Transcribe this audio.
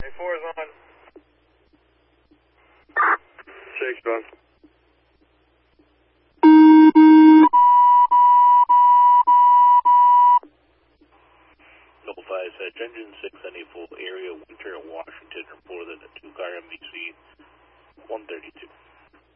A4 is on. Shakes, John. Double five, engine 6 on a full area, Winter, Washington, reported a 2-car MVC 132.